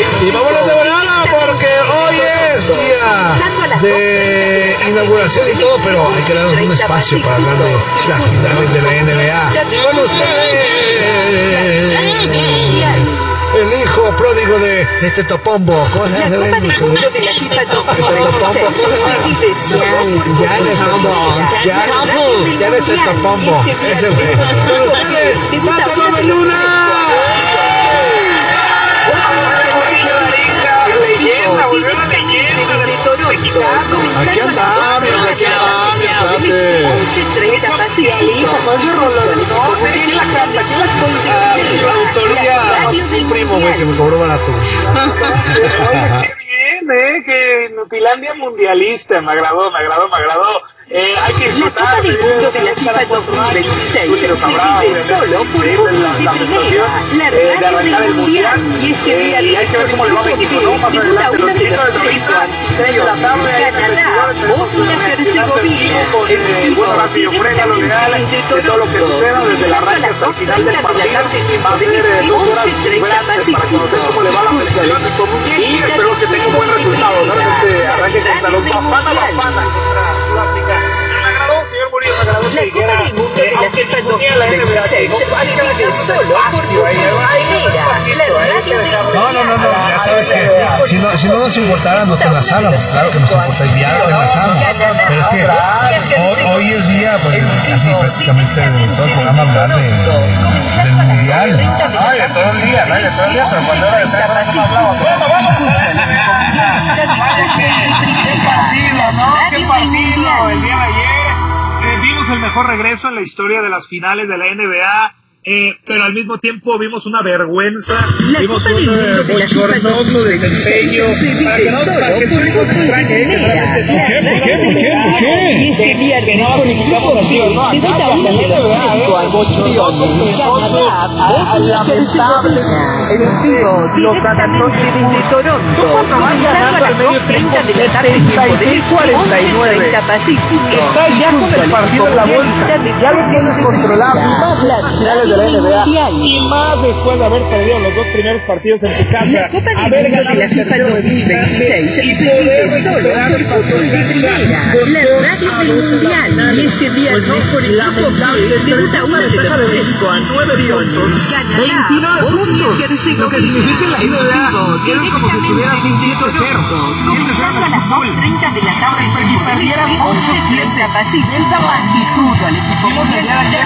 Y vámonos de volada porque hoy es día de inauguración y todo, pero hay que darnos un espacio para hablar de las finales de la NBA. Con ustedes, el hijo pródigo de Tetopombo. ¿Cómo se llama el hijo? Ya de Tetopombo. Ese fue. Con ustedes, Tata Gómez Luna. Aquí andamos, un primo, güey, que me cobró barato. Bien, que Nutilandia mundialista, me agradó. Hay que disfrutar. La Copa del Mundo de la FIFA 2026 se vive solo por fútbol de primera, la radio del mundial. Y este día hay que ver cómo le va a México, ¿no? Más adelante, los 3 de la tarde, Canadá, Bosnia Herzegovina, bueno, la videofrena, lo legal, de todo lo que suceda desde el arranque hasta el final del partido. Va a ser 2 horas grandes para conocer cómo le va a la selección y espero que tenga un buen resultado, ¿no? Este arranque contra los Bafana contra Sudáfrica. Señor Murillo, me agradó que dijera, aunque discutía la NBA, se vive solo por No, ya sabes que si no nos importara no te enlazábamos, claro que nos importa y ya te enlazamos, pero es que hoy es día, pues casi prácticamente de todo el programa hablar del mundial. Ay, de todo el día, pero cuando era de 3 horas no hablamos. ¡Qué partido! El día de ayer vimos el mejor regreso en la historia de las finales de la NBA. Pero al mismo tiempo vimos una vergüenza, vimos un bochornoso desempeño para que no nos extrañe ¿Por qué? que no bonificamos así, ¿no? Acá ya se le lamentable el estilo, los San Antonio de Toronto van ganando al medio tiempo 76-49. Está ya con el partido en la bolsa, ya lo tienes controlado. De la NBA y más después de haber perdido los 2 primeros partidos en tu casa, haber ganado el tercero de 2026 y poder recuperar el fútbol de primera, la radio del mundial. Y este día por el lamentable debuta una ventaja de México a 9 puntos, 29 puntos, lo que significa la NBA era como si tuvieras un 7-0. Comenzando a las 2:30 de la tarde y perdieras 11-7 esa magnitud al equipo mundial de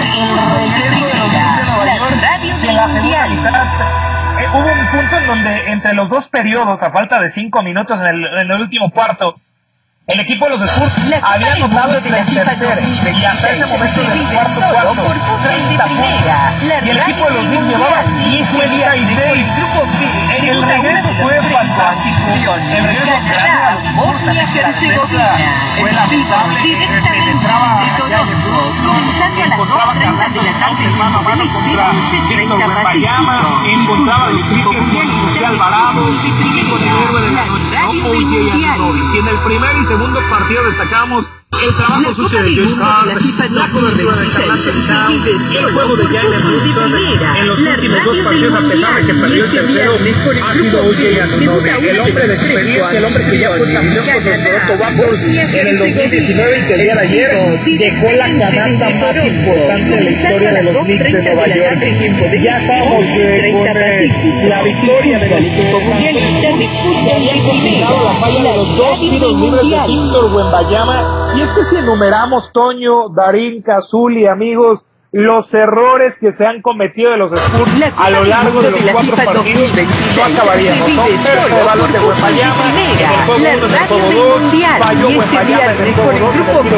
hubo un punto en donde entre los 2 periodos, a falta de 5 minutos en el último cuarto, el equipo de los Spurs había anotado el tercer y hasta ese momento del cuarto 30 puntos. Y el equipo de los Knicks llevaba 56. El regreso fue fantástico. El regreso a los Bosnia Herzegovina fue lamentable. Penetraba ya en encontraba cargando mano a mano contra Víctor Wembanyama, encontraba a los Clippers con José Alvarado y con el héroe de la noche, OJ Anunoby. Y en el primer y segundo partido destacamos el trabajo sucio de Josh Hart, la cobertura de Carlos Towns, el juego de Jalen Brunson en los últimos 2 partidos, a pesar de que perdió el tercero, ha sido OJ Anunoby, el hombre de experiencia, el hombre que ya fue campeón con los Toronto Raptors en el 2019 y que el día de ayer dejó la canasta más importante de la historia de los Knicks de Nueva York. Ya estamos con la victoria del equipo francés, que habían combinado la falla de los 2 tiros libres de Víctor Wembanyama. Y es que si enumeramos, Toño, Darín, Cazuli, amigos, los errores que se han cometido de los Spurs a lo largo de los 4 partidos, no acabaríamos. Son de balón de Wembanyama, en el juego 1, en el juego 2, falló Wembanyama en el juego 2,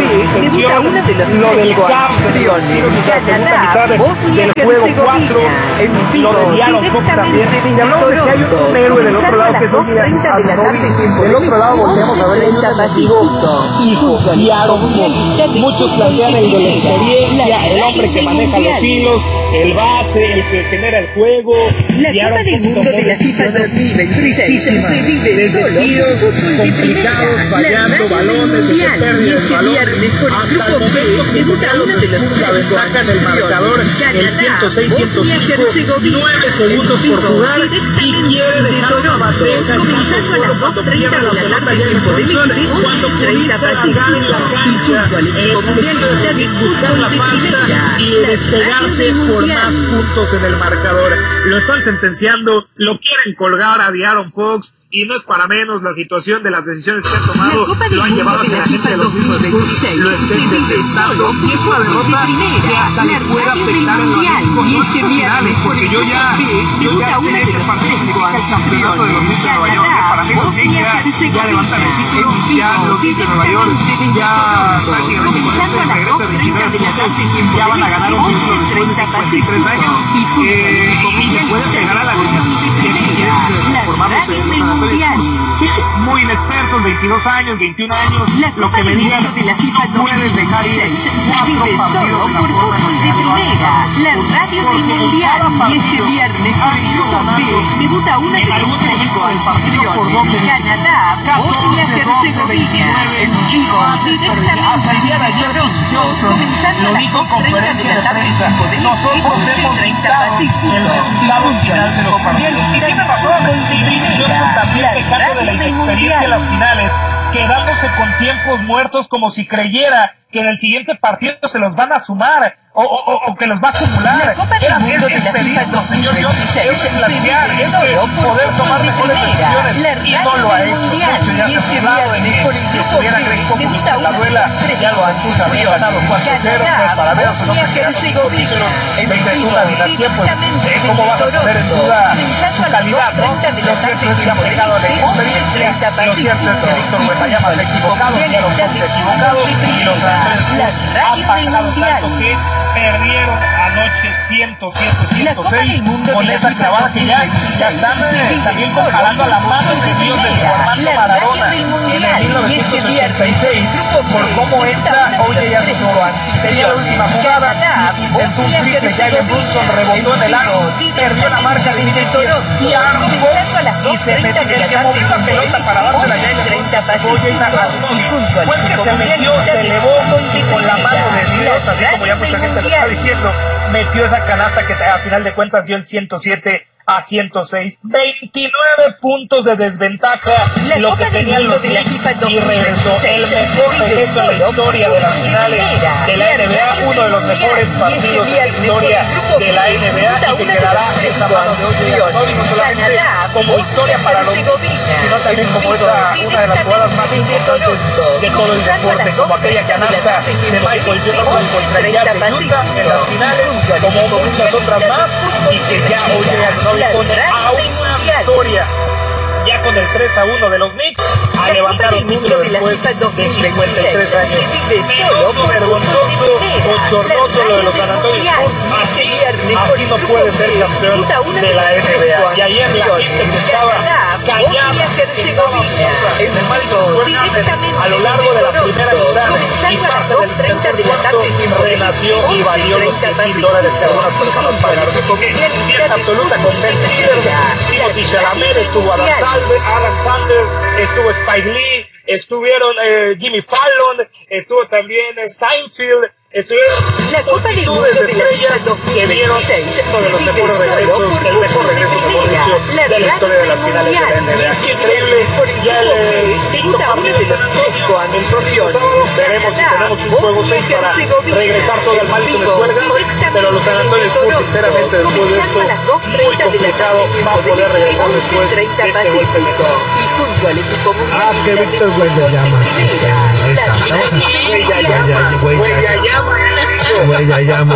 lo del campeón, en la segunda mitad del juego 4, lo de Diaron Fox también, y hablamos de que hay un héroe del otro lado que es Ogi Anunoby, del otro lado volteamos a ver el hijo, Diaron Fox. Muchos plantean el de la experiencia, el hombre que maneja los hilos, el base, el que genera el juego. La Copa del Mundo de la FIFA 2026 se vive solo complicados, fallando balones, de pérdida de balón. Hasta el momento debuta uno de los Spurs la ventaja en el marcador, el 106-105, 9 segundos por jugar y quiere dejar una bandera Comenzando a las 2:30 de la tarde, tiempo de México, 11:30 Pacífico. Y junto al equipo mundialista de fútbol de primera, y despegarse por más puntos en el marcador. Lo están sentenciando, lo quieren colgar a Aaron Fox, y no es para menos la situación de las decisiones que han tomado, lo han llevado a que la gente de los mismos Spurs lo estén detestando, y es una derrota que hasta le puede afectar en los finales, porque yo ya en este partido significa el campeonato de los Knicks de Nueva York, para mí los Knicks ya levantan el título, ya los Knicks de Nueva York ya prácticamente con este regreso de 29 ya van a ganar un título después de 53 años, y se puede pegar a la liga, formarse muy inexpertos, 22 años, 21 años, lo que me digan, no puedes dejar ir 4 partidos por fútbol de primera, la radio del mundial, y este viernes por el grupo B debuta una de las campeones, Canadá, Bosnia-Herzegovina, en vivo directamente desde Toronto, comenzando a las 2:30 de la tarde, tiempo de México, 11:30 Pacífico, el resultado final de los partidos. Y tiene razón, también quejando de la inexperiencia en las finales, quedándose con tiempos muertos como si creyera que en el siguiente partido se los van a sumar o que los va a acumular. La Copa del Mundo de la FIFA 2026 es plantear, es poder tomar mejores decisiones, y no lo ha hecho. Ya se ha hablado de que estuviera Greg Popovich en la duela, ya lo antes habría ganado 4-0, para ver si no en vez de una dinastía, pues cómo vas a poner en duda su calidad, ¿no? Lo cierto es que ha pegado la experiencia, lo cierto es que Víctor Wembanyama se ha equivocado, ya lo se ha equivocado, y los han pasado tanto que perdieron anoche 107-106 con esa clavada que ya están también comparando a la mano de Dios de Armando Maradona en el 1986 por cómo entra OJ Anunoby. Tenía la última jugada, es un triple, Jalen Brunson rebotó en el aro, perdió la marca de y Aaron Fox, y se metió, el que movió la pelota para dársela a Jalen Brunson, OJ Anunoby, fue el que se metió, se elevó y con la mano de Dios, así como ya mucha gente lo está diciendo, metió esa canasta que a final de cuentas dio el 107-106, 29 puntos de desventaja, lo que tenían los Knicks, y regresó el mejor regreso en la historia de las finales de la NBA, uno de los mejores partidos de la historia de la NBA, y que quedará esta mano de Anunoby, no solamente como historia para los Knicks, sino también como una de las jugadas más importantes de todo el deporte, como aquella canasta de Michael Jordan contra el Jazz de Utah en las finales, como muchas otras más, y que ya hoy Anunoby pone a una victoria ya con el 3-1 de los Knicks a levantar un título después de 53 años. Penoso, vergonzoso, bochornoso lo de los San Antonio Spurs. Así no puede ser campeón de la NBA. Y ayer la gente que estaba callada, que estaba muda, en el mal a lo largo de la primera mitad y parte del tercer cuarto, renació y valió los $100,000 que algunas personas pagaron. Porque fiesta absoluta con Ben Simmons, Timothée Chalamet, estuvo Adam Sandler, estuvo Spike Lee, estuvieron Jimmy Fallon, estuvo también Seinfeld, estuvieron la Copa del Mundo de estrellas que vieron uno de los mejores regresos, el mejor regreso, mejor dicho, de la historia de las finales de la NBA. Qué increíble, ya el quinto partido de los Knicks, el próximo sábado veremos si tenemos un juego 6 para regresar todo al Madison Square Garden, pero los San Antonio Spurs, sinceramente, después de esto, muy complicado, va a poder regresar después de este golpe mental. Que Víctor Wembanyama, ahí está, Wembanyama.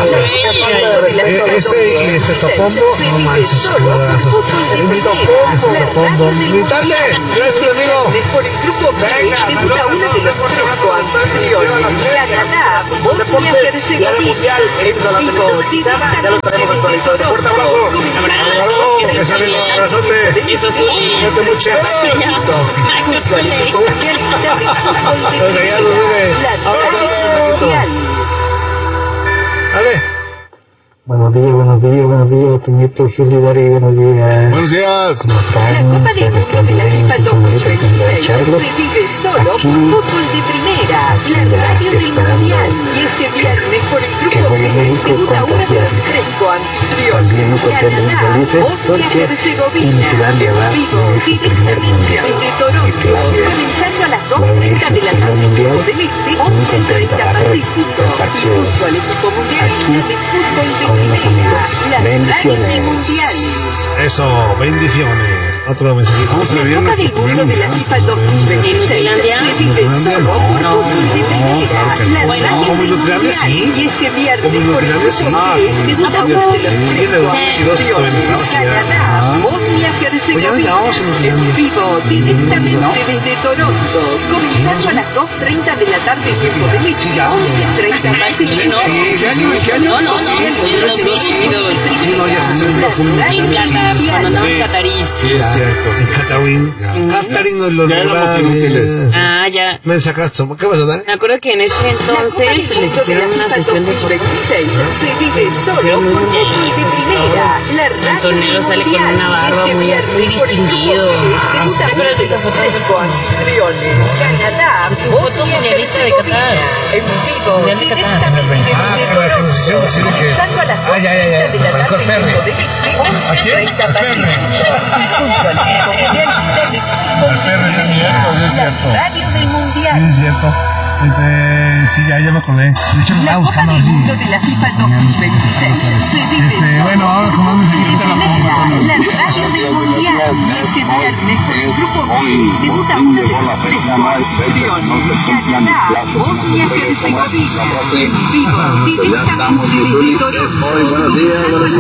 Ese y este Topombo, no manches, jugadorazos. Topombo, gritante, gracias amigo. Por el grupo B, debuta uno de los 5 anfitriones, Canadá, Bosnia-Herzegovina, en vivo, directamente desde Toronto. Un abrazote, cuídate mucho. Dale. Buenos días, Toñito Solidari, buenos días. Buenos días. ¿Cómo están? La Copa del Mundo de la FIFA 2026 se vive solo por fútbol de primera, la radio del Mundial. Y este viernes por el Grupo B debuta uno de los tres coanfitriones, Canadá, Bosnia y Herzegovina, en vivo directamente desde Toronto, comenzando a las 2:30 de la tarde tiempo del Este, 11:30 Pacífico. Y junto al equipo mundialista de fútbol de primera, la radio del Mundial. Eso, bendiciones. Otro mensajito. La Copa del Mundo de la FIFA 2026 se vive solo por fútbol de primera, la radio como del Nutria, Mundial. sí. Y este viernes Como por el Nutria, sí. Grupo B debuta uno de los tres coanfitriones, Canadá, Bosnia y Herzegovina, en vivo directamente desde Toronto, comenzando a las 2:30 de la tarde tiempo del Este, 11:30 Pacífico. Sí, es cierto. En Catawin. Catarín no lo logramos. Ah, ya. Me sacaste. ¿Qué vas a dar? Me acuerdo que en ese entonces les hicieron una sesión de fotos. 2026 se vive solo por fútbol de primera, la radio Antonello sale con una barba muy distinguido. ¿Te acuerdas de esa foto? Anfitriones, Canadá, Tu foto mundialista de Qatar. en vivo, Mundial de Qatar. directamente desde que nos hicieron así de que- comenzando a las Ah, ya, 2:30 de la apareció el tarde Perry. tiempo del Este, 11:30 Pacífico. Y junto al equipo mundialista de fútbol de Perry, sí es cierto, sí es primera, cierto. la radio del Mundial. Sí, es cierto. Sí, ya me acordé. De hecho, me La estaba Copa buscando del así. Mundo de la FIFA 2026 se vive solo bueno, ahora por como me fútbol de seguiste la primera, foto, la radio del Mundial. Y este viernes por el Grupo B debuta uno de los tres coanfitriones, Canadá, Bosnia y Herzegovina, en vivo directamente desde Toronto. Buenos días.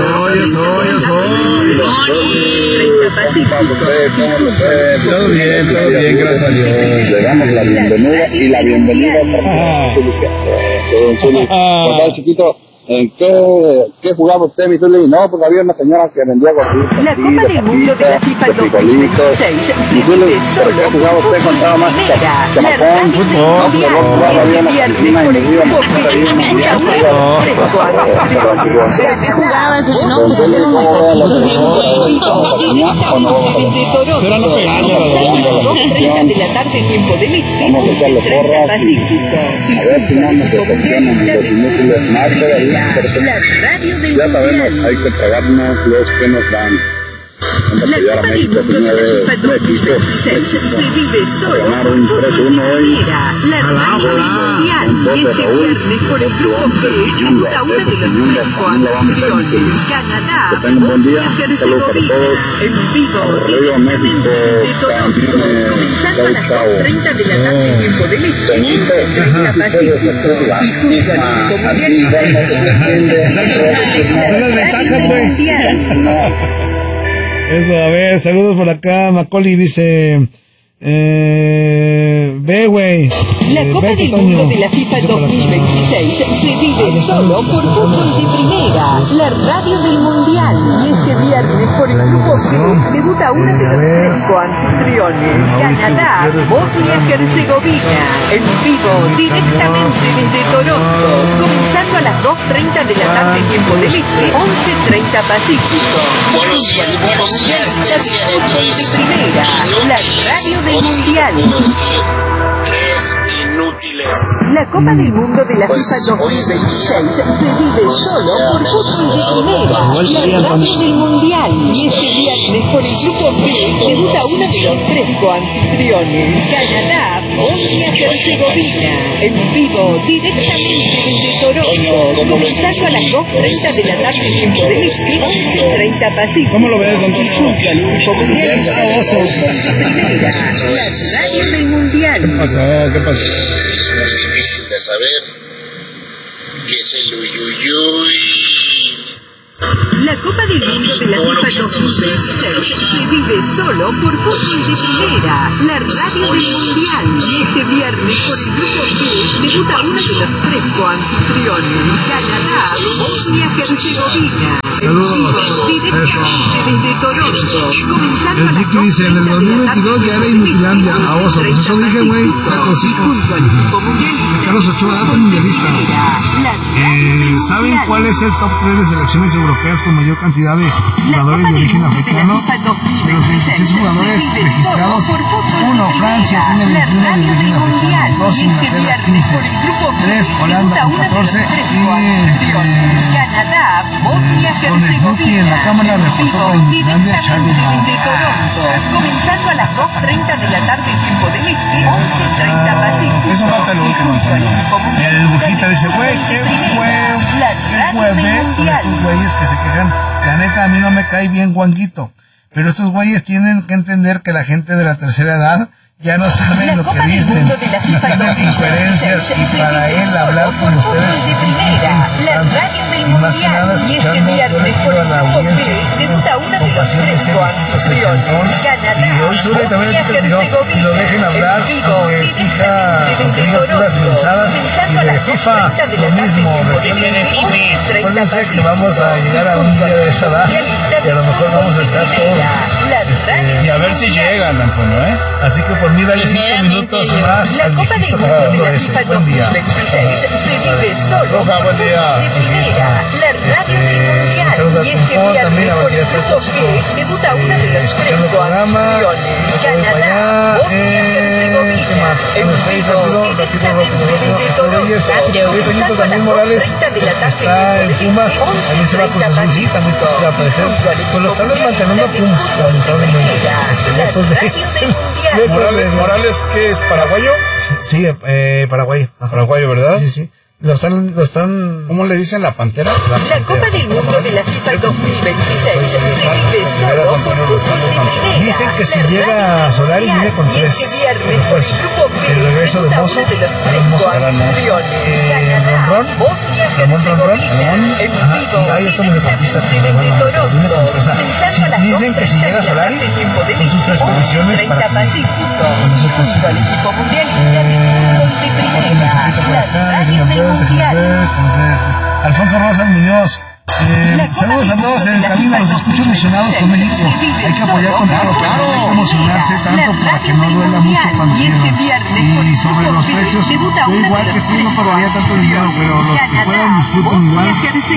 30 Pacífico. Todo bien, gracias a Dios. Le damos la bienvenida y la bienvenida a chiquito. ¿En qué jugaba usted, mi Zuli? No, pues había una señora que vendía gorditas. La Copa del Mundo de la FIFA 2026 se vive solo ¿Qué por jugaba usted fútbol contaba de más? primera, la Chamacón, radio del fútbol, Mundial. había una Viernes piscina por y el íbamos Grupo a B ir debuta uno de los tres coanfitriones. ¿Qué jugabas? No, pues Bosnia y éramos Herzegovina, en vivo directamente desde Toronto, comenzando a las 2:30 de la tarde tiempo del Este, 11:30 Pacífico. Y A ver si no nos junto al equipo decepcionan mundialista los de inútiles fútbol más de todavía, primera, pero la radio del ya sabemos, Mundial. hay que tragarnos los que nos dan. La Copa del Mundo de la FIFA 2026 se vive solo por fútbol de primera, la radio del Mundial. Y este viernes por el Grupo B debuta uno de los tres coanfitriones, Canadá, Bosnia y Herzegovina, en vivo directamente desde Toronto, comenzando a las 2:30 de la tarde tiempo del Este, 11:30 Pacífico. Y junto al equipo mundialista de Son las ventajas, güey. Mundial. Eso, a ver, saludos por acá. Macaulay dice, ve, güey. La Copa del Mundo de la FIFA 2026 se vive solo por fútbol de primera, la radio del Mundial. Y este viernes por el Grupo B debuta uno de los tres coanfitriones, Canadá, Bosnia y Herzegovina, en vivo directamente desde Toronto, comenzando a las 2:30 de la tarde tiempo del Este, 11:30 Pacífico. Buenos días, tercia de Fútbol tres. de primera, la radio del Mundial. Tres inútiles. La Copa del Mundo de la FIFA 2026 se vive solo por fútbol de primera, la radio del Mundial. Y este viernes por el Grupo B debuta uno de los tres coanfitriones, Canadá, Bosnia y Herzegovina, en vivo directamente desde Toronto, comenzando a las 2:30 de la tarde tiempo del Este, 11:30 Pacífico. ¿Cómo lo ves, don Y junto al equipo mundialista de fútbol de primera, la radio del Mundial. ¿Qué pasó? Es muy difícil de saber qué es el uyuyuy. La Copa del Mundo de la FIFA 2026 se vive solo por fútbol de primera, la radio del Mundial. Y este viernes por el Grupo B debuta uno de los 3 coanfitriones, Canadá, Bosnia-Herzegovina. Saludos. Directamente desde Toronto, comenzando El a las Ricky dice, en el 2022 ya era Inutilandia, a oso, pues eso dije, güey, junto al equipo mundialista. Carlos Ochoa, dato mundialista. ¿Saben cuál es el top 3 de selecciones europeas con mayor cantidad de jugadores de origen africano? De los 26 jugadores registrados, 1 Francia tiene 21 de origen africano, 2 Inglaterra 15, 3 Holanda con 14 y Canadá, con Snoopy en la cámara reportó para Inutilandia Charlie Brown. Comenzando a las 2:30 de la tarde, tiempo del este, 11:30 Pacífico. Eso falta lo último, Antonio. El Bujita dice, güey, qué hueve con estos güeyes que se quejan. La neta, a mí no me cae bien Guanguito. Pero estos güeyes tienen que entender que la gente de la tercera edad ya no saben lo que dicen, tienen incoherencias, y para él hablar con ustedes es importante, y más que nada escuchando, yo le pido a la audiencia que tengan compasión de ese viejito sechentón, y hoy sobre también el que tiró, y lo dejen hablar, aunque diga puras mensadas, y de FIFA lo mismo, recuérdense que vamos a llegar a un día de esa edad, y a lo mejor vamos a estar todos, y a ver si llegan, Antonio, así que por mí dale 5 minutos más la al Copa del viejito Mundo de la ese. FIFA Buen día. 2026 se vive solo Roja, buen día. de primera, la radio del Un saludo Mundial. Y al este Pompón, también viernes a por el Variedad Grupo Tóxico. G debuta uno de los 3 Escuchando el programa, coanfitriones, voy para Canadá, allá, ¿qué más? en En Facebook, rápido, Reyes, Toñito también Morales está en Pumas, también se va a Cruz Azul, sí, también va a aparecer, pues lo están desmantelando a Pumas, lamentablemente, lejos de... Morales, ¿qué es? ¿Paraguayo? Sí, Paraguay. Paraguayo, ¿verdad? Sí, sí. Lo están... ¿Cómo le dicen la pantera? La Copa del Mundo de la FIFA 2026 se vive solo por fútbol de primera. Dicen que si llega Solari viene con 3 refuerzos. El regreso de Mozo, Ronrón, Ramón Ronrón, y hay otro mediocampista que viene con 3. Dicen que si llega Solari, con sus 3 posiciones para que con esos 3 otro mensajito por acá, Alfonso Rosas Muñoz. Saludos a todos en el camino, los escucho emocionados con México. Hay que apoyar con todo, claro. Hay que emocionarse tanto para que no duela mucho cuando pierdan. Y sobre los precios, yo igual que tú no pagaría tanto dinero, pero los que puedan disfruten igual.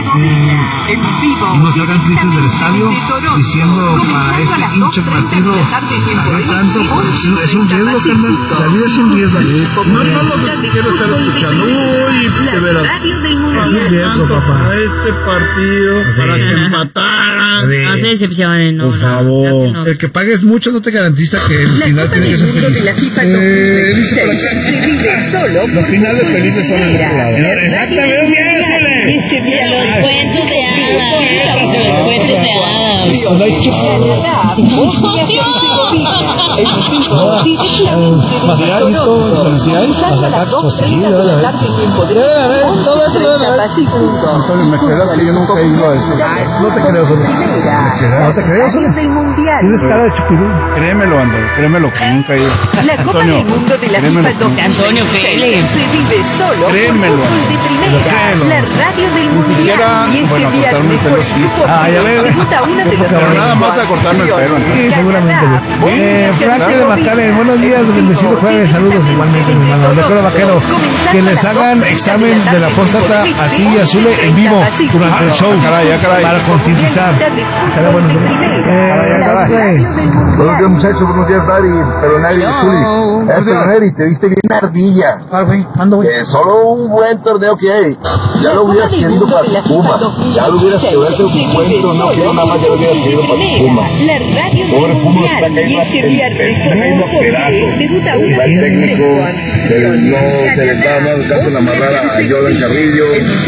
Y no salgan tristes del estadio diciendo para este hinche partido pagué tanto. Es un riesgo, carnal. La vida es un riesgo. No los quiero estar escuchando. Uy, de veras. Es un riesgo, papá. Para este partido, para que empataran. No se decepcionen, no. Por favor. El que pagues mucho no te garantiza que el final tiene que ser feliz. Dice por acá. Se vive solo Los finales felices son en otro lado. Exactamente, Los cuentos de hadas. Los cuentos de hadas. Antonio, ¿me creerás que yo nunca he ido a eso? No te creo, solo. No te creo, solo. Tienes cara de chupirú. Créemelo, Antonio, créemelo que nunca he ido. La Copa del Mundo de la FIFA 2026 Antonio, créele. se vive solo Créemelo. por fútbol de primera, la radio del Mundial. Y este bueno, cortarme el viernes pelo por sí. el Grupo Ah, ya veo. debuta uno de los Pero nada más a cortarme el pelo, Antonio. Sí, seguramente. Frankie de Macale, buenos días, bendecido jueves, saludos igualmente, mi hermano. Recuerdo, vaquero, que les hagan examen de la próstata a ti y a Zule en vivo durante el show. Para concientizar. Estará bueno. Buenos días, muchachos, buenos días, Dari, Pelonari y Zuli. Pelonari, te viste bien ardilla. Ah, güey, mando, güey. Solo un buen torneo que hay. Ya lo hubieras querido para tus Pumas. Ya lo hubieras querido hacer un buen torneo, nada más ya lo hubieras querido para tus Pumas. Pobre Pumas está cayendo a pedazos. Va el técnico, se le está dando caso en amarrar a Jordan Carrillo.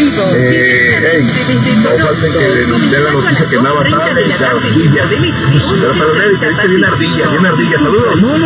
No falten que le den la noticia que nada sale y Carrasquilla. Pero Pelonari, te viste bien ardilla, saludos. No,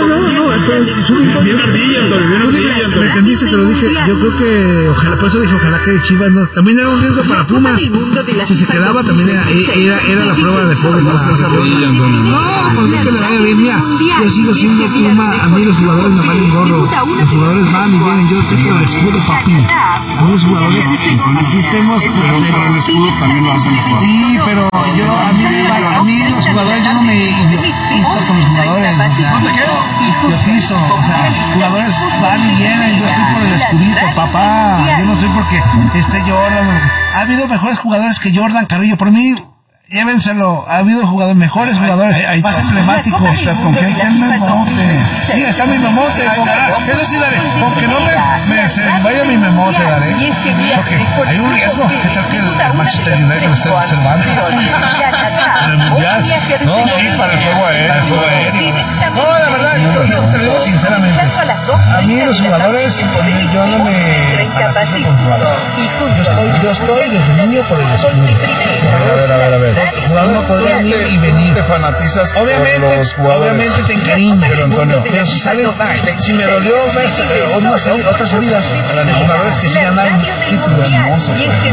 bien ardilla, Antonio, bien ardilla. ¿Me entendiste? Te lo dije. Yo creo que, ojalá, por eso dije, ojalá que Chivas no, también era un riesgo para Pumas. Si se quedaba también era la prueba de fuego. No, pues que le vaya bien, mira, yo sigo siendo Puma, a mí los jugadores me valen gorro, los jugadores van y vienen, yo estoy por el escudo, papi. A mí los jugadores, así estemos. Pero el escudo también lo hacen los jugadores. Sí, pero a mí los jugadores, yo no me idiotizo con los jugadores, o sea, idiotizo, o sea, jugadores van y vienen, yo estoy por el escudito, papá, yo no estoy porque esté Jordan. Ha habido mejores jugadores que Jordan Carrillo, por mí, llévenselo, ha habido mejores jugadores, más emblemáticos. Estás con que está el memote. Sí, está mi memote, eso sí, Dale, aunque no se vaya mi memote, Dale, porque hay un riesgo, ¿qué tal que el Manchester United lo esté observando en el Mundial? No, sí, para el juego aéreo. No, la verdad, yo te lo digo sinceramente, a mí los jugadores, yo no me fanatizo con jugadores, yo estoy desde niño por el escudo. A ver. El jugador no podría ir y venir. Te fanatizas obviamente, por los jugadores. Obviamente te encariñas. Pero Antonio, pero si sale, si me dolió ver otras heridas de jugadores que sí ganaron título hermoso.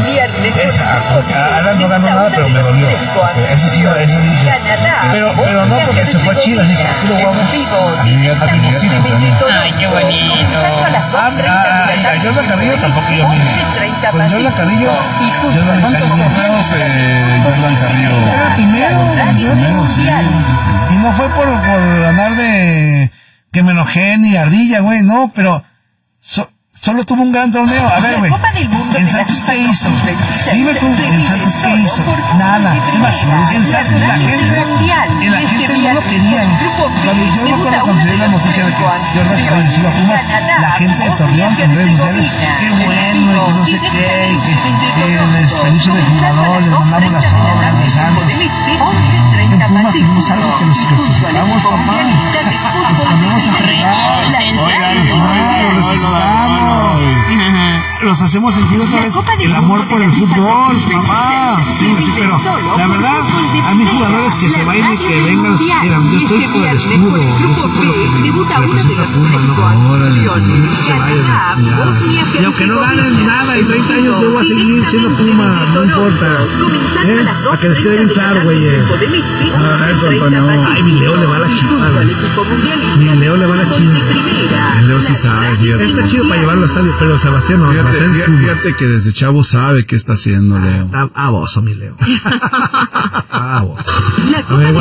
Alan no ganó nada, pero me dolió. Ese sí. Pero no porque se fue a Chile, así que puro guapo. A Pimoncito también. Ay, qué bonito. A Jordan Carrillo tampoco yo me. Pues Jordan Carrillo, yo no le ¿cuántos torneos Jordan Carrillo? Era el primero, sí. Y no fue por andar de que me enojé ni ardilla, güey, no, pero solo tuvo un gran torneo. A ver, güey, en Santos ¿qué hizo? Dime tú, en Santos ¿qué hizo? Nada. En Santos la gente no lo quería. Cuando yo me acuerdo cuando se dio la noticia de que Jordan Carrillo se iba a Pumas, la gente de Torreón en redes sociales, qué bueno, y que no sé qué, y que el desperdicio de jugadores, les mandamos las obras de Santos. En Pumas tenemos algo que nos resucitamos, papá. Nos ponemos a jugar, los resucitamos. Los hacemos sentir otra vez el amor por el fútbol, papá. Sí, pero la verdad, a mis jugadores que se vayan y que vengan, miren, yo estoy por el escudo, yo estoy por lo que me representa Puma, no, órale, que se vayan, y aunque no ganen nada, en 30 años yo voy a seguir siendo Puma, no importa, para que les quede bien claro, güey. Eso, Antonio. Ay, mi Leo le va a la chingada. Mi Leo le va a la chingada. El Leo sí sabe, fíjate. Está chido para llevarlo al estadio, pero el Sebastián no. Fíjate que desde chavo sabe qué está haciendo Leo. A vos, mi Leo. A vos. A ver,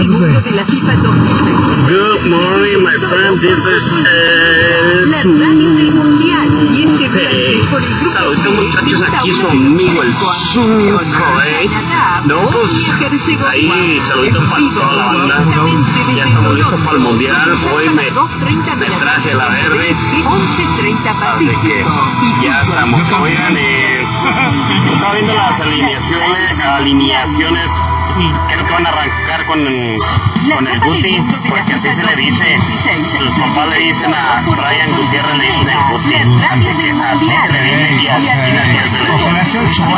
Good morning, my friend. This is saludos muchachos, aquí su amigo el Zuko, no, pues ahí saluditos para toda la banda. Ya estamos listos para el mundial. Hoy me traje la verde, así que ya estamos. Oigan, estaba viendo las alineaciones. Creo que van a arrancar con el Guti, porque así se le dice. Sus papás le dicen a Ryan Gutiérrez, le dicen el Guti, así que así se le dice y así Ojalá sea Ochoa.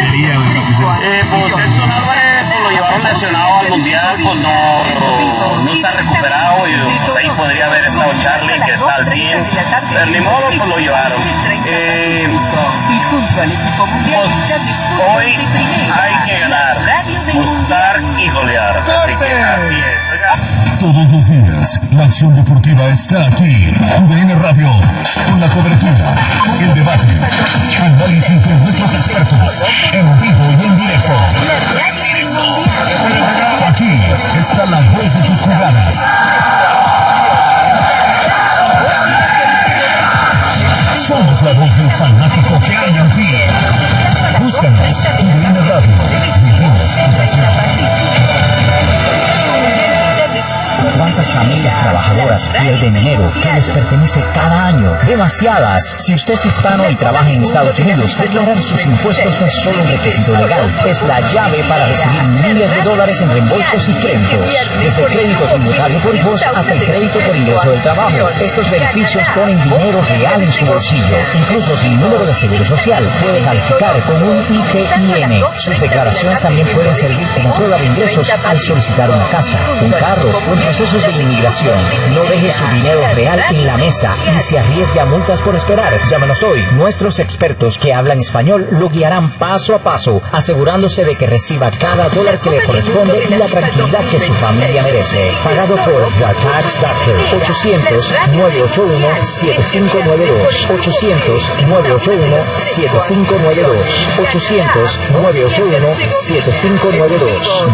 Pues Edson Álvarez pues lo llevaron lesionado al mundial, pues no está recuperado, y pues ahí podría haber estado Charlie, que está al 100, pero ni modo, pues lo llevaron. Pues hoy hay que ganar, gustar y golear, así que así es. Todos los días, la acción deportiva está aquí. UDN Radio, con la cobertura, el debate, análisis de nuestros expertos, en vivo y en directo. Aquí está la voz de tus jugadas. Somos la voz del fanático que hay en ti. Búscanos, UDN Radio. Vivimos tu pasión. ¿Cuántas familias trabajadoras pierden dinero que les pertenece cada año? Demasiadas. Si usted es hispano y trabaja en Estados Unidos, declarar sus impuestos no es solo un requisito legal, es la llave para recibir miles de dólares en reembolsos y créditos. Desde el crédito tributario por hijos hasta el crédito por ingreso del trabajo. Estos beneficios ponen dinero real en su bolsillo. Incluso sin número de seguro social, puede calificar con un ITIN. Sus declaraciones también pueden servir como prueba de ingresos al solicitar una casa, un carro o el proceso asuntos de inmigración. No deje su dinero real en la mesa y se arriesgue a multas por esperar. Llámenos hoy. Nuestros expertos que hablan español lo guiarán paso a paso, asegurándose de que reciba cada dólar que le corresponde y la tranquilidad que su familia merece. Pagado por The Tax Doctor. 800-981-7592. 800-981-7592. 800-981-7592.